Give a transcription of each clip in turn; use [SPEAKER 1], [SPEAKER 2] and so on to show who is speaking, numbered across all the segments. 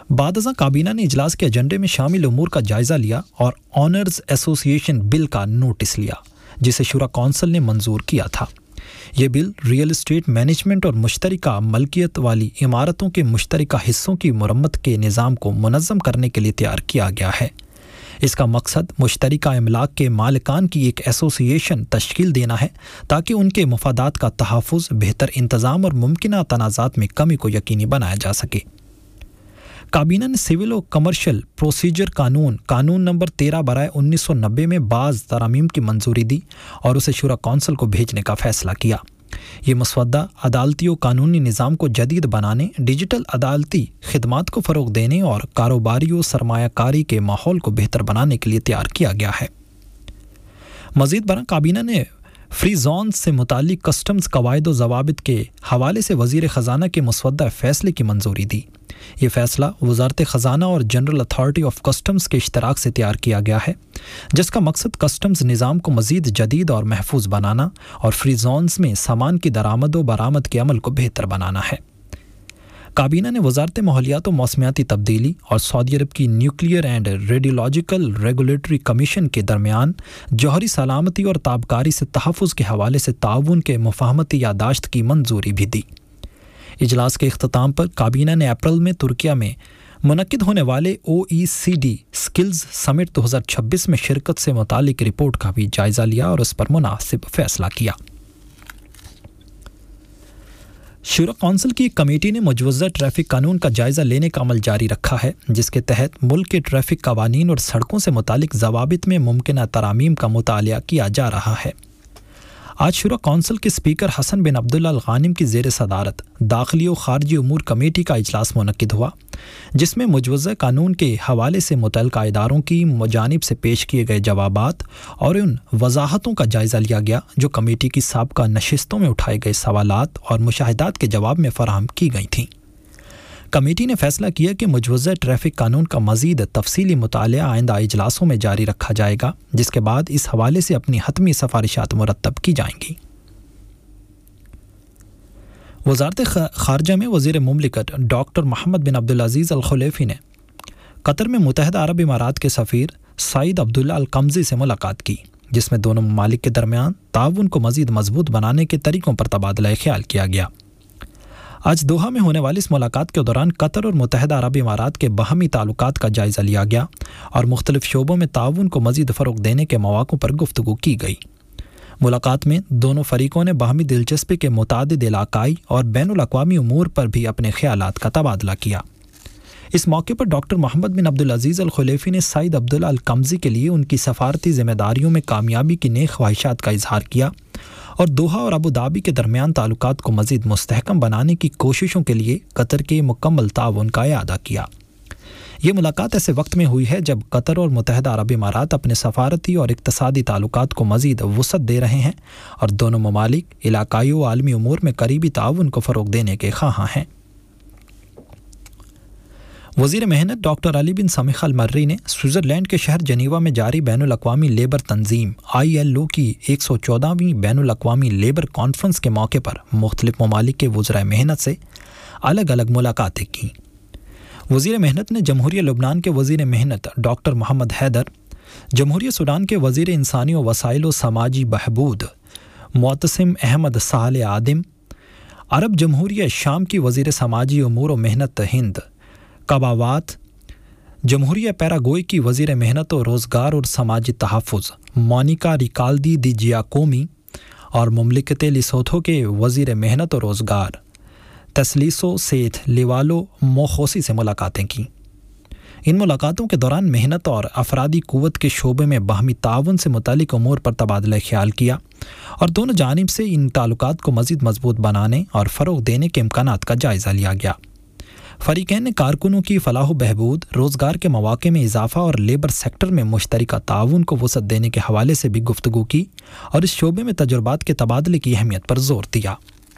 [SPEAKER 1] بعد ازاں کابینہ نے اجلاس کے ایجنڈے میں شامل امور کا جائزہ لیا اور آنرز ایسوسی ایشن بل کا نوٹس لیا جسے شورا کونسل نے منظور کیا تھا۔ یہ بل ریئل اسٹیٹ مینجمنٹ اور مشترکہ ملکیت والی عمارتوں کے مشترکہ حصوں کی مرمت کے نظام کو منظم کرنے کے لیے تیار کیا گیا ہے۔ اس کا مقصد مشترکہ املاک کے مالکان کی ایک ایسوسی ایشن تشکیل دینا ہے تاکہ ان کے مفادات کا تحفظ، بہتر انتظام اور ممکنہ تنازعات میں کمی کو یقینی بنایا جا سکے۔ کابینہ نے سول و کمرشل پروسیجر قانون نمبر 13 برائے 1990 میں بعض ترامیم کی منظوری دی اور اسے شورا کونسل کو بھیجنے کا فیصلہ کیا۔ یہ مسودہ عدالتی و قانونی نظام کو جدید بنانے، ڈیجیٹل عدالتی خدمات کو فروغ دینے اور کاروباری و سرمایہ کاری کے ماحول کو بہتر بنانے کے لیے تیار کیا گیا ہے۔ مزید برآں کابینہ نے فری زون سے متعلق کسٹمز قواعد و ضوابط کے حوالے سے وزیر خزانہ کے مسودہ فیصلے کی منظوری دی۔ یہ فیصلہ وزارت خزانہ اور جنرل اتھارٹی آف کسٹمز کے اشتراک سے تیار کیا گیا ہے، جس کا مقصد کسٹمز نظام کو مزید جدید اور محفوظ بنانا اور فری زونز میں سامان کی درآمد و برآمد کے عمل کو بہتر بنانا ہے۔ کابینہ نے وزارت ماحولیات و موسمیاتی تبدیلی اور سعودی عرب کی nuclear and radiological regulatory commission کے درمیان جوہری سلامتی اور تابکاری سے تحفظ کے حوالے سے تعاون کے مفاہمتی یادداشت کی منظوری بھی دی۔ اجلاس کے اختتام پر کابینہ نے اپریل میں ترکیہ میں منعقد ہونے والے OECD سکلز سمٹ 2026 میں شرکت سے متعلق رپورٹ کا بھی جائزہ لیا اور اس پر مناسب فیصلہ کیا۔ شورا کونسل کی ایک کمیٹی نے مجوزہ ٹریفک قانون کا جائزہ لینے کا عمل جاری رکھا ہے، جس کے تحت ملک کے ٹریفک قوانین اور سڑکوں سے متعلق ضوابط میں ممکنہ ترامیم کا مطالعہ کیا جا رہا ہے۔ آج شورا کونسل کے اسپیکر حسن بن عبداللہ الغانم کی زیر صدارت داخلی و خارجی امور کمیٹی کا اجلاس منعقد ہوا، جس میں مجوزہ قانون کے حوالے سے متعلقہ اداروں کی جانب سے پیش کیے گئے جوابات اور ان وضاحتوں کا جائزہ لیا گیا جو کمیٹی کی سابقہ نشستوں میں اٹھائے گئے سوالات اور مشاہدات کے جواب میں فراہم کی گئی تھیں۔ کمیٹی نے فیصلہ کیا کہ مجوزہ ٹریفک قانون کا مزید تفصیلی مطالعہ آئندہ اجلاسوں میں جاری رکھا جائے گا، جس کے بعد اس حوالے سے اپنی حتمی سفارشات مرتب کی جائیں گی۔ وزارت خارجہ میں وزیر مملکت ڈاکٹر محمد بن عبدالعزیز الخلیفی نے قطر میں متحدہ عرب امارات کے سفیر سعید عبداللہ القمزی سے ملاقات کی، جس میں دونوں ممالک کے درمیان تعاون کو مزید مضبوط بنانے کے طریقوں پر تبادلہ خیال کیا گیا۔ آج دوحہ میں ہونے والی اس ملاقات کے دوران قطر اور متحدہ عرب امارات کے باہمی تعلقات کا جائزہ لیا گیا اور مختلف شعبوں میں تعاون کو مزید فروغ دینے کے مواقع پر گفتگو کی گئی۔ ملاقات میں دونوں فریقوں نے باہمی دلچسپی کے متعدد علاقائی اور بین الاقوامی امور پر بھی اپنے خیالات کا تبادلہ کیا۔ اس موقع پر ڈاکٹر محمد بن عبدالعزیز الخلیفی نے سعید عبداللہ القمزی کے لیے ان کی سفارتی ذمہ داریوں میں کامیابی کی نیک خواہشات کا اظہار کیا اور دوحہ اور ابوظہبی کے درمیان تعلقات کو مزید مستحکم بنانے کی کوششوں کے لیے قطر کے مکمل تعاون کا اعادہ کیا۔ یہ ملاقات ایسے وقت میں ہوئی ہے جب قطر اور متحدہ عرب امارات اپنے سفارتی اور اقتصادی تعلقات کو مزید وسعت دے رہے ہیں اور دونوں ممالک علاقائی و عالمی امور میں قریبی تعاون کو فروغ دینے کے خواہاں ہیں۔ وزیر محنت ڈاکٹر علی بن سمیح المری نے سوئٹزرلینڈ کے شہر جنیوا میں جاری بین الاقوامی لیبر تنظیم ILO کی 114ویں بین الاقوامی لیبر کانفرنس کے موقع پر مختلف ممالک کے وزرائے محنت سے الگ الگ ملاقاتیں کیں۔ وزیر محنت نے جمہوریہ لبنان کے وزیر محنت ڈاکٹر محمد حیدر، جمہوریہ سوڈان کے وزیر انسانی و وسائل و سماجی بہبود معتصم احمد صالح آدم، عرب جمہوریہ شام کی وزیر سماجی امور و محنت ہند کباوات، جمہوریہ پیراگوئے کی وزیر محنت و روزگار اور سماجی تحفظ مونیکا ریکالدی دی جیاکومی اور مملکت لیسوتھو کے وزیر محنت و روزگار تسلیسو سیتھ لیوالو موخوسی سے ملاقاتیں کیں۔ ان ملاقاتوں کے دوران محنت اور افرادی قوت کے شعبے میں باہمی تعاون سے متعلق امور پر تبادلہ خیال کیا اور دونوں جانب سے ان تعلقات کو مزید مضبوط بنانے اور فروغ دینے کے امکانات کا جائزہ لیا گیا۔ فریقین نے کارکنوں کی فلاح و بہبود، روزگار کے مواقع میں اضافہ اور لیبر سیکٹر میں مشترکہ تعاون کو وسعت دینے کے حوالے سے بھی گفتگو کی اور اس شعبے میں تجربات کے تبادلے کی اہمیت پر زور دیا۔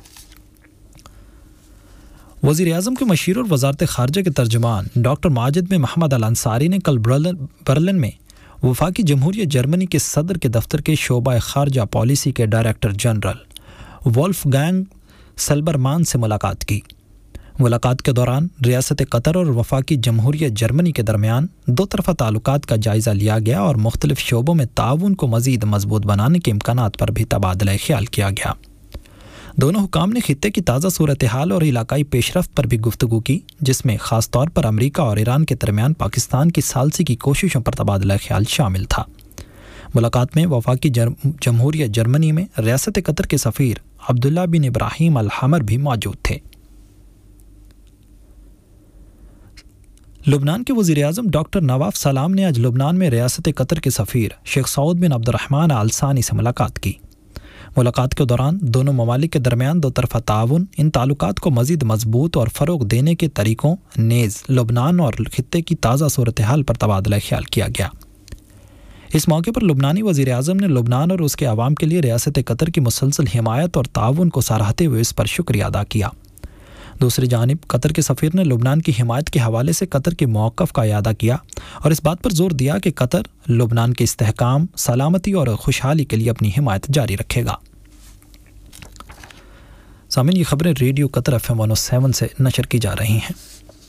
[SPEAKER 1] وزیر اعظم کے مشیر اور وزارت خارجہ کے ترجمان ڈاکٹر ماجد بن محمد الانصاری نے کل برلن میں وفاقی جمہوریہ جرمنی کے صدر کے دفتر کے شعبہ خارجہ پالیسی کے ڈائریکٹر جنرل وولف گینگ سلبرمان سے ملاقات کی۔ ملاقات کے دوران ریاست قطر اور وفاقی جمہوریہ جرمنی کے درمیان دو طرفہ تعلقات کا جائزہ لیا گیا اور مختلف شعبوں میں تعاون کو مزید مضبوط بنانے کے امکانات پر بھی تبادلہ خیال کیا گیا۔ دونوں حکام نے خطے کی تازہ صورتحال اور علاقائی پیش رفت پر بھی گفتگو کی، جس میں خاص طور پر امریکہ اور ایران کے درمیان پاکستان کی ثالثی کی کوششوں پر تبادلہ خیال شامل تھا۔ ملاقات میں وفاقی جمہوریہ جرمنی میں ریاست قطر کے سفیر عبداللہ بن ابراہیم الحمر بھی موجود تھے۔ لبنان کے وزیر اعظم ڈاکٹر نواف سلام نے آج لبنان میں ریاست قطر کے سفیر شیخ سعود بن عبد الرحمن آل ثانی سے ملاقات کی۔ ملاقات کے دوران دونوں ممالک کے درمیان دو طرفہ تعاون، ان تعلقات کو مزید مضبوط اور فروغ دینے کے طریقوں نیز لبنان اور خطے کی تازہ صورتحال پر تبادلہ خیال کیا گیا۔ اس موقع پر لبنانی وزیر اعظم نے لبنان اور اس کے عوام کے لیے ریاست قطر کی مسلسل حمایت اور تعاون کو سراہتے ہوئے اس پر شکریہ ادا کیا۔ دوسری جانب قطر کے سفیر نے لبنان کی حمایت کے حوالے سے قطر کے موقف کا اعادہ کیا اور اس بات پر زور دیا کہ قطر لبنان کے استحکام، سلامتی اور خوشحالی کے لیے اپنی حمایت جاری رکھے گا۔ سامعین، یہ خبریں ریڈیو قطر FM 107 سے نشر کی جا رہی ہیں۔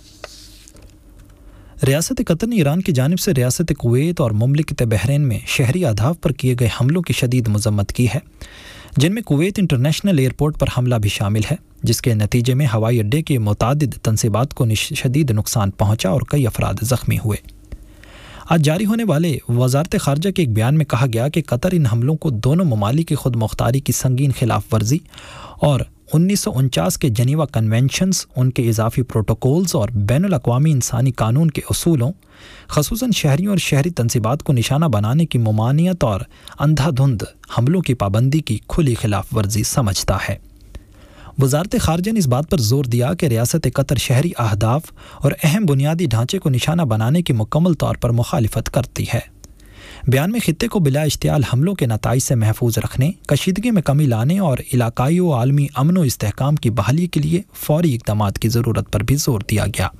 [SPEAKER 1] ریاست قطر نے ایران کی جانب سے ریاست کویت اور مملکت بحرین میں شہری اہداف پر کیے گئے حملوں کی شدید مذمت کی ہے، جن میں کویت انٹرنیشنل ایئرپورٹ پر حملہ بھی شامل ہے، جس کے نتیجے میں ہوائی اڈے کے متعدد تنصیبات کو شدید نقصان پہنچا اور کئی افراد زخمی ہوئے۔ آج جاری ہونے والے وزارت خارجہ کے ایک بیان میں کہا گیا کہ قطر ان حملوں کو دونوں ممالک کی خود مختاری کی سنگین خلاف ورزی اور 1949 کے جنیوا کنونشنز، ان کے اضافی پروٹوکولز اور بین الاقوامی انسانی قانون کے اصولوں، خصوصاً شہریوں اور شہری تنصیبات کو نشانہ بنانے کی ممانعت اور اندھا دھند حملوں کی پابندی کی کھلی خلاف ورزی سمجھتا ہے۔ وزارت خارجہ نے اس بات پر زور دیا کہ ریاست قطر شہری اہداف اور اہم بنیادی ڈھانچے کو نشانہ بنانے کی مکمل طور پر مخالفت کرتی ہے۔ بیان میں خطے کو بلا اشتعال حملوں کے نتائج سے محفوظ رکھنے، کشیدگی میں کمی لانے اور علاقائی و عالمی امن و استحکام کی بحالی کے لیے فوری اقدامات کی ضرورت پر بھی زور دیا گیا۔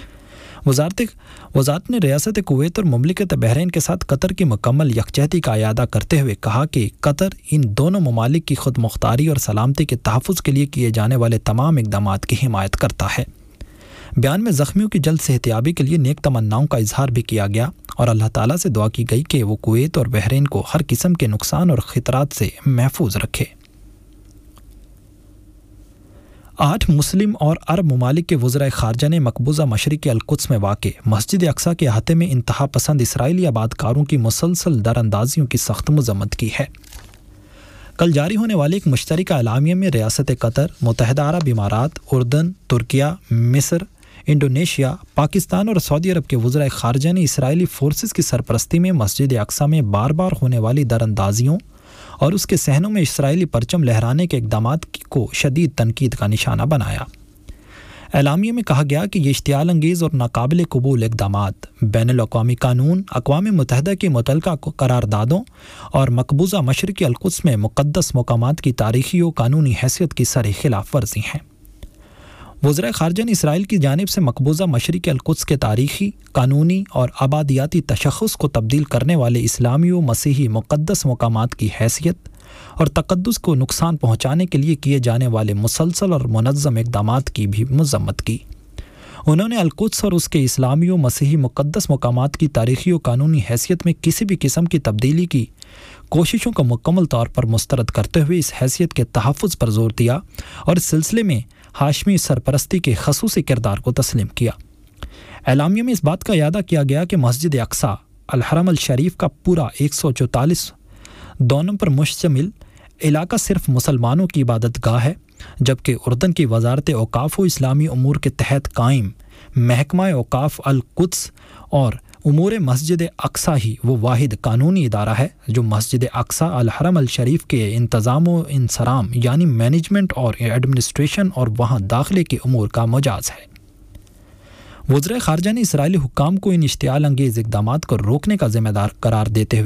[SPEAKER 1] وزارت نے ریاست کویت اور مملکت بحرین کے ساتھ قطر کی مکمل یکجہتی کا اعادہ کرتے ہوئے کہا کہ قطر ان دونوں ممالک کی خود مختاری اور سلامتی کے تحفظ کے لیے کیے جانے والے تمام اقدامات کی حمایت کرتا ہے۔ بیان میں زخمیوں کی جلد صحتیابی کے لیے نیک تمناؤں کا اظہار بھی کیا گیا اور اللہ تعالیٰ سے دعا کی گئی کہ وہ کویت اور بحرین کو ہر قسم کے نقصان اور خطرات سے محفوظ رکھے۔ 8 مسلم اور عرب ممالک کے وزرائے خارجہ نے مقبوضہ مشرقی القدس میں واقع مسجد اقصیٰ کے احاطے میں انتہا پسند اسرائیلی آبادکاروں کی مسلسل دراندازیوں کی سخت مذمت کی ہے۔ کل جاری ہونے والے ایک مشترکہ اعلامیہ میں ریاست قطر، متحدہ عرب امارات، اردن، ترکیہ، مصر، انڈونیشیا، پاکستان اور سعودی عرب کے وزرائے خارجہ نے اسرائیلی فورسز کی سرپرستی میں مسجد اقصیٰ میں بار بار ہونے والی دراندازیوں اور اس کے صحنوں میں اسرائیلی پرچم لہرانے کے اقدامات کو شدید تنقید کا نشانہ بنایا۔ اعلامیے میں کہا گیا کہ یہ اشتعال انگیز اور ناقابل قبول اقدامات بین الاقوامی قانون، اقوام متحدہ کی متعلقہ قراردادوں اور مقبوضہ مشرقی القدس میں مقدس مقامات کی تاریخی و قانونی حیثیت کی سرِ خلاف ورزی ہیں۔ وزرائے خارجہ نے اسرائیل کی جانب سے مقبوضہ مشرقی القدس کے تاریخی، قانونی اور آبادیاتی تشخص کو تبدیل کرنے والے اسلامی و مسیحی مقدس مقامات کی حیثیت اور تقدس کو نقصان پہنچانے کے لیے کیے جانے والے مسلسل اور منظم اقدامات کی بھی مذمت کی۔ انہوں نے القدس اور اس کے اسلامی و مسیحی مقدس مقامات کی تاریخی و قانونی حیثیت میں کسی بھی قسم کی تبدیلی کی کوششوں کو مکمل طور پر مسترد کرتے ہوئے اس حیثیت کے تحفظ پر زور دیا اور اس سلسلے میں ہاشمی سرپرستی کے خصوصی کردار کو تسلیم کیا۔ اعلامیہ میں اس بات کا اعادہ کیا گیا کہ مسجد اقصیٰ الحرم الشریف کا پورا 144 دونوں پر مشتمل علاقہ صرف مسلمانوں کی عبادت گاہ ہے، جبکہ اردن کی وزارت اوقاف و اسلامی امور کے تحت قائم محکمہ اوقاف القدس اور امور مسجد اقصیٰ ہی وہ واحد قانونی ادارہ ہے جو مسجد اقصیٰ الحرم الشریف کے انتظام و انصرام یعنی مینجمنٹ اور ایڈمنسٹریشن اور وہاں داخلے کے امور کا مجاز ہے۔ وزرائے خارجہ نے اسرائیلی حکام کو ان اشتعال انگیز اقدامات کو روکنے کا ذمہ دار قرار دیتے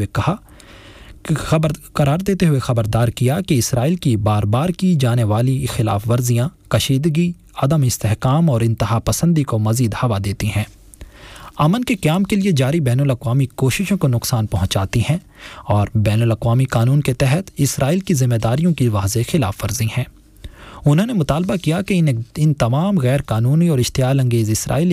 [SPEAKER 1] ہوئے خبردار کیا کہ اسرائیل کی بار بار کی جانے والی خلاف ورزیاں کشیدگی، عدم استحکام اور انتہا پسندی کو مزید ہوا دیتی ہیں، امن کے قیام کے لیے جاری بین الاقوامی کوششوں کو نقصان پہنچاتی ہیں اور بین الاقوامی قانون کے تحت اسرائیل کی ذمہ داریوں کی واضح خلاف ورزی ہیں۔ انہوں نے مطالبہ کیا کہ ان تمام غیر قانونی اور اشتعال انگیز اسرائیلی